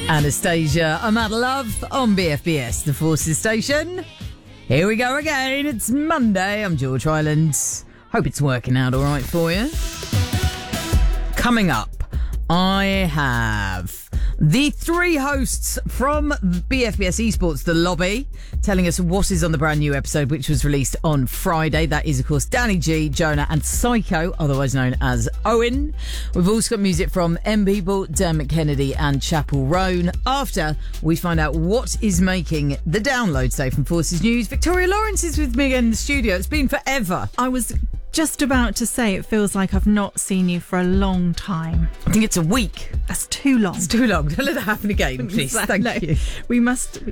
Anastasia, I'm out of love on BFBS, the Forces station. Here we go again. It's Monday. I'm George Hyland. Hope it's working out all right for you. Coming up, I have the three hosts from BFBS Esports, The Lobby, telling us what is on the brand new episode, which was released on Friday. That is, of course, Danny G, Jonah and Psycho, otherwise known as Owen. We've also got music from M People, Dermot Kennedy and Chapel Roan. After we find out what is making the download safe from Forces News, Victoria Lawrence is with me again in the studio. It's been forever. I was just about to say it feels like I've not seen you for a long time. I think it's a week. That's too long. It's too long. Don't let it happen again, please. Exactly. Thank you. We must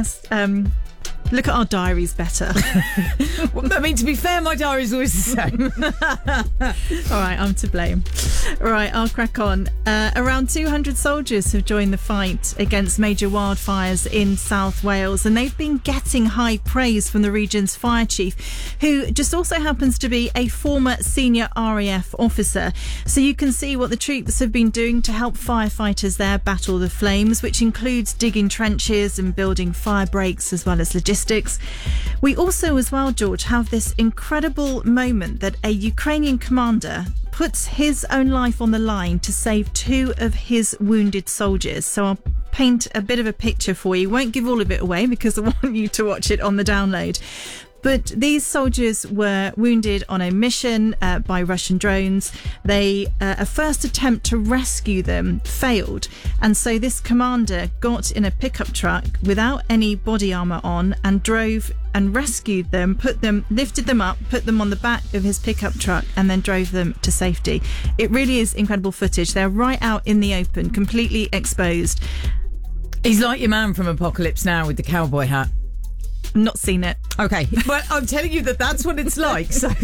look at our diaries better. Well, I mean, to be fair, my diary's always the same. All right, I'm to blame. Right, I'll crack on. Around 200 soldiers have joined the fight against major wildfires in South Wales, and they've been getting high praise from the region's fire chief, who just also happens to be a former senior RAF officer. So you can see what the troops have been doing to help firefighters there battle the flames, which includes digging trenches and building fire breaks as well as logistics. We also, as well, George, have this incredible moment that a Ukrainian commander puts his own life on the line to save two of his wounded soldiers. So I'll paint a bit of a picture for you. Won't give all of it away because I want you to watch it on the download. But these soldiers were wounded on a mission by Russian drones. A first attempt to rescue them failed. And so this commander got in a pickup truck without any body armour on and drove and rescued them, lifted them up, put them on the back of his pickup truck and then drove them to safety. It really is incredible footage. They're right out in the open, completely exposed. He's like your man from Apocalypse Now with the cowboy hat. Not seen it. Okay, but I'm telling you that's what it's like. So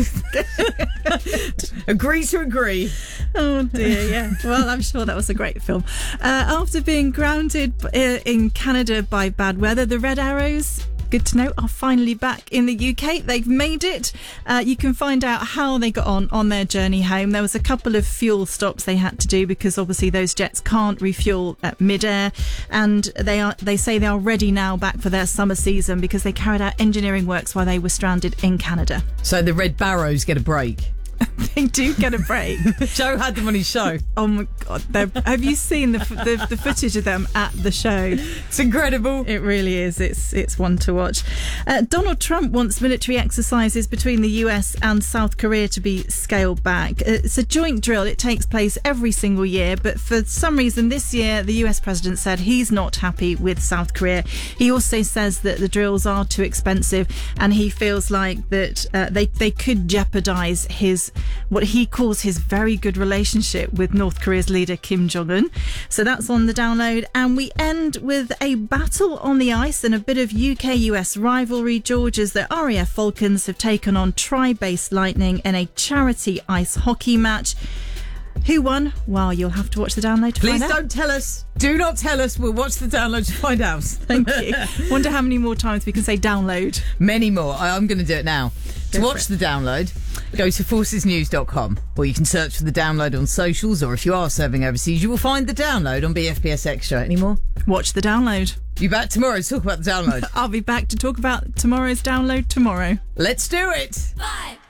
agree to agree. Oh dear, yeah. Well, I'm sure that was a great film. After being grounded in Canada by bad weather, the Red Arrows, good to know, are finally back in the UK. They've made it. You can find out how they got on their journey home. There was a couple of fuel stops they had to do because obviously those jets can't refuel at mid-air, and they say they are ready now back for their summer season because they carried out engineering works while they were stranded in Canada. So the Red Barrows get a break. They do get a break. Joe had them on his show. Oh my God. Have you seen the footage of them at the show? It's incredible. It really is. It's one to watch. Donald Trump wants military exercises between the US and South Korea to be scaled back. It's a joint drill. It takes place every single year, but for some reason this year the US president said he's not happy with South Korea. He also says that the drills are too expensive and he feels like that they could jeopardize what he calls his very good relationship with North Korea's leader Kim Jong-un. So that's on the download. And we end with a battle on the ice and a bit of UK-US rivalry, George, as the RAF Falcons have taken on Tri-Base Lightning in a charity ice hockey match. Who won? Well, you'll have to watch the download to find out. Please don't tell us. Do not tell us. We'll watch the download to find out. Thank you. Wonder how many more times we can say download. Many more. I'm going to do it now. To watch the download, go to forcesnews.com, or you can search for the download on socials, or if you are serving overseas, you will find the download on BFBS Extra. Any more? Watch the download. You back tomorrow to talk about the download? I'll be back to talk about tomorrow's download tomorrow. Let's do it. 5